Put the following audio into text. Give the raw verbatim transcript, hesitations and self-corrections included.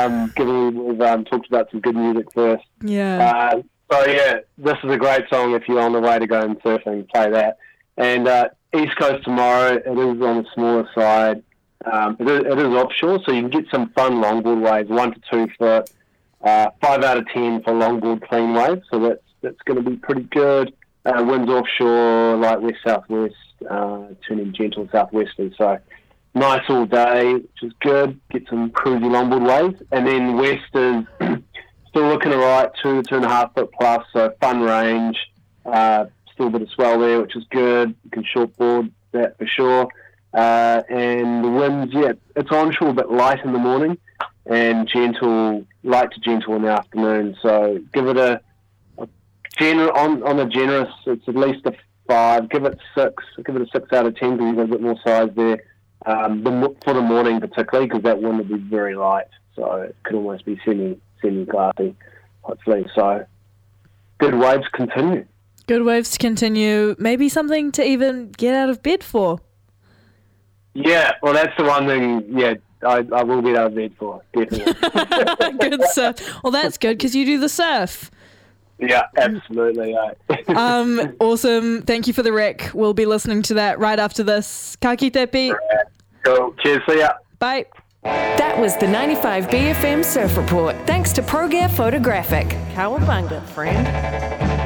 Um, given we've um, talked about some good music first. Yeah. Uh, so yeah, this is a great song if you're on the way to going surfing. Play that. And uh, East Coast tomorrow. It is on the smaller side. Um, it, is, it is offshore, so you can get some fun longboard waves, one to two foot, uh, five out of ten for longboard clean waves. So that's that's going to be pretty good. Uh, winds offshore, light west southwest, uh, turning gentle southwesterly. So nice all day, which is good. Get some cruisy longboard waves, and then west is still looking alright, two two and a half foot plus. So fun range, uh, still a bit of swell there, which is good. You can shortboard that for sure. Uh, and the winds, yeah, it's onshore but light in the morning and gentle, light to gentle in the afternoon. So give it a, a gener- on on a generous, it's at least a five. Give it six. Give it a six out of ten because you've got a bit more size there. Um, the, for the morning particularly, because that wind will be very light, so it could almost be semi semi glassy, hopefully. So good waves continue. Good waves to continue. Maybe something to even get out of bed for. Yeah, well, that's the one thing, yeah, I, I will get out of bed for, definitely. Good surf. Well, that's good because you do the surf. Yeah, absolutely. Yeah. um, awesome. Thank you for the rec. We'll be listening to that right after this. Ka kite pi. Cool. Cheers. See ya. Bye. That was the ninety-five B F M Surf Report. Thanks to ProGear Photographic. Cowabunga, friend.